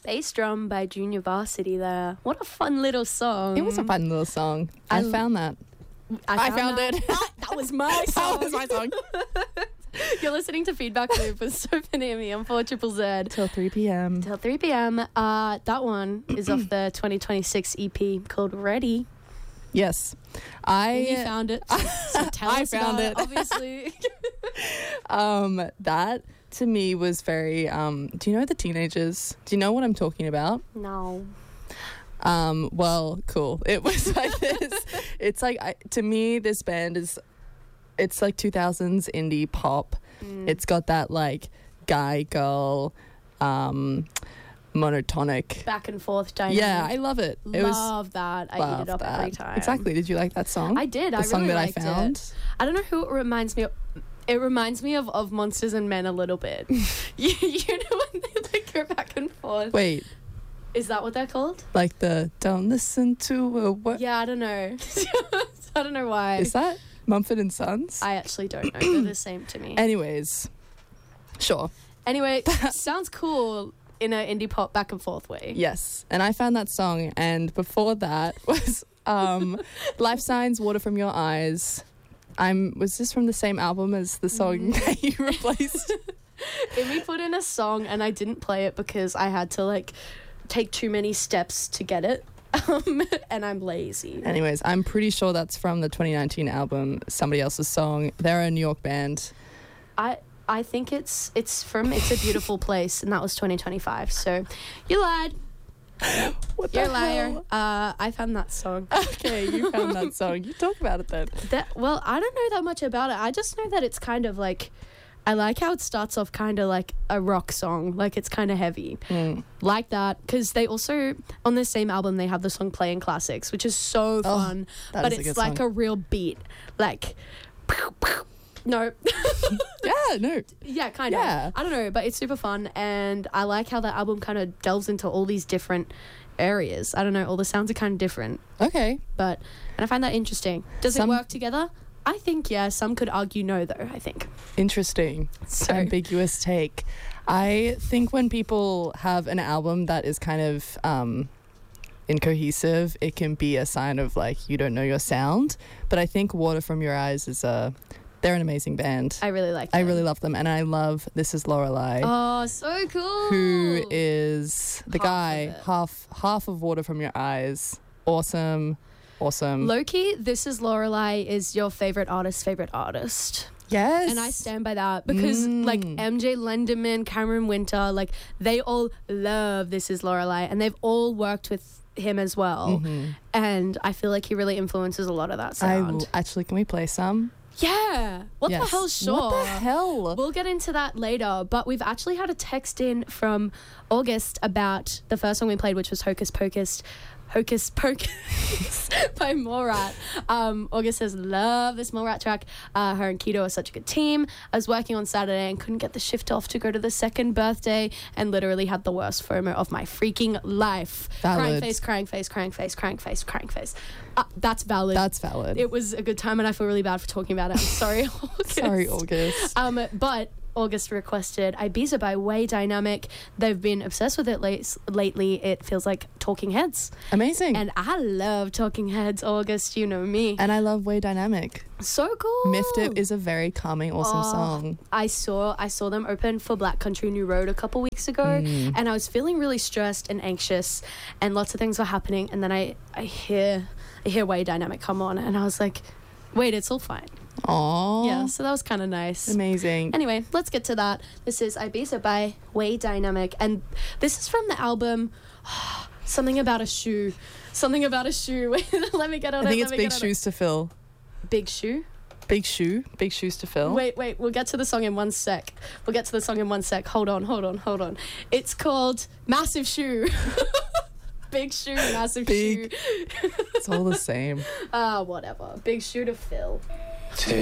Bass Drum by Junior Varsity there. What a fun little song. It was a fun little song. I found that. I found it. That was my song. That was my song. You're listening to Feedback Loop with Sophie and me on 4 Triple Z. Till 3 p.m. Till 3 p.m. That one is off the 2026 EP called Ready. Yes. You found it. So tell I us found about it. Obviously. That to me was very do you know the Teenagers? Do you know what I'm talking about? No. Well, cool. It was like this. It's like to me this band it's like 2000s indie pop. It's got that like guy girl monotonic Back and forth dynamic. Yeah, I love it. Love that. I eat it up every time. Exactly. Did you like that song? I did. The I song really that liked I found. it. I don't know who it reminds me of. It reminds me of Monsters and Men a little bit. you know when they like go back and forth. Wait, Is that what they're called? like the don't listen to a what? Yeah, I don't know. I don't know why. Is that Mumford and Sons? I actually don't know. They're the same to me. Anyways, sure. Anyway, sounds cool in an indie pop back and forth way. Yes, and I found that song, and before that was Life Signs, Water From Your Eyes. Was this from the same album as the song that you replaced? Amy put in a song and I didn't play it because I had to like take too many steps to get it. And I'm lazy. Anyways, I'm pretty sure that's from the 2019 album, somebody else's song. They're a New York band. I think it's from It's a Beautiful Place, and that was 2025. So you lied. What You're the a liar. hell? I found that song. Okay, you found that song. You talk about it then. Well, I don't know that much about it. I just know that it's kind of like, I like how it starts off kind of like a rock song. Like it's kind of heavy. Like that. Because they also, on the same album, they have the song Playing Classics, which is so fun. that But is a it's good like song. a real beat. Like, no. Yeah, no. Yeah, kind Yeah. of. I don't know, but it's super fun, and I like how the album kind of delves into all these different areas. I don't know, all the sounds are kind of different, Okay. and I find that interesting. Does it Some- work together? I think, yeah. Some could argue no, though, I think. Interesting. So- Ambiguous take. I think when people have an album that is kind of incohesive, it can be a sign of like you don't know your sound. But I think Water From Your Eyes is they're an amazing band. I really like I them. really love them, and I love This Is Lorelei, Oh, so cool. who is the Half guy of it. half of Water From Your Eyes. Awesome. Low-key, This Is Lorelei is your favorite artist. Yes, And I stand by that because like MJ Lenderman, Cameron Winter, like they all love This Is Lorelei, and they've all worked with him as well. And I feel like he really influences a lot of that sound. Actually, can we play some? Yeah. What the Yes. hell? Sure. What the hell? We'll get into that later, but we've actually had a text in from August about the first song we played, which was Hocus Pocus by Morat. August says, love this Morat track. Her and Keto are such a good team. I was working on Saturday and couldn't get the shift off to go to the second birthday and literally had the worst FOMO of my freaking life. Valid. Crying face. That's valid. That's valid. It was a good time, and I feel really bad for talking about it. I'm sorry, August. Sorry, August. But August requested Ibiza by Way Dynamic. They've been obsessed with it lately. It feels like Talking Heads. Amazing. And I love Talking Heads, August. You know me. And I love Way Dynamic. So cool. Miffed It is a very calming, awesome song. I saw them open for Black Country New Road a couple weeks ago, and I was feeling really stressed and anxious, and lots of things were happening. And then I hear Way Dynamic come on, and I was like, wait, it's all fine. Aww. Yeah, so that was kind of nice. Amazing. Anyway, let's get to that. This is Ibiza by Way Dynamic, and this is from the album Something About a Shoe. Something About a Shoe. Let me get on it. I think it's Big Shoes to Fill. Big Shoe? Big Shoes to Fill. Wait, we'll get to the song in one sec. Hold on. It's called Massive Shoe. Big Shoe, Massive Shoe. It's all the same. Whatever. Big Shoe to fill.